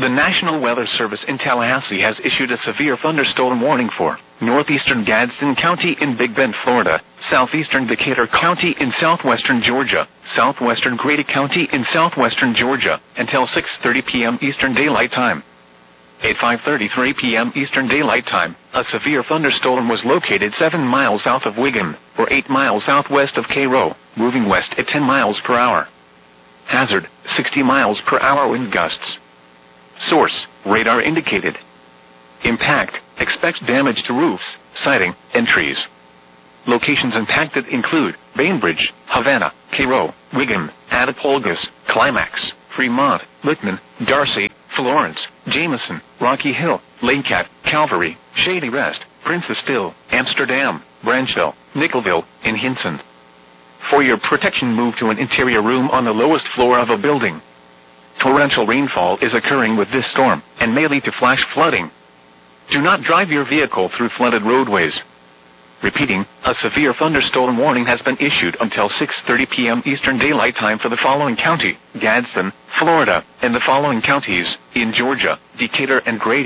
The National Weather Service in Tallahassee has issued a severe thunderstorm warning for northeastern Gadsden County in Big Bend, Florida, southeastern Decatur County in southwestern Georgia, southwestern Grady County in southwestern Georgia, until 6:30 p.m. Eastern Daylight Time. At 5:33 p.m. Eastern Daylight Time, a severe thunderstorm was located 7 miles south of Wiggum, or 8 miles southwest of Cairo, moving west at 10 miles per hour. Hazard, 60 miles per hour wind gusts. Source, radar indicated. Impact, expects damage to roofs, siding, and trees. Locations impacted include Bainbridge, Havana, Cairo, Wiggum, Attapulgos, Climax, Fremont, Littman, Darcy, Florence, Jameson, Rocky Hill, Lakecat, Calvary, Shady Rest, Princess Hill, Amsterdam, Branchville, Nickelville, and Hinson. For your protection, move to an interior room on the lowest floor of a building. Torrential rainfall is occurring with this storm, and may lead to flash flooding. Do not drive your vehicle through flooded roadways. Repeating, a severe thunderstorm warning has been issued until 6:30 p.m. Eastern Daylight Time for the following county, Gadsden, Florida, and the following counties, in Georgia, Decatur and Grady.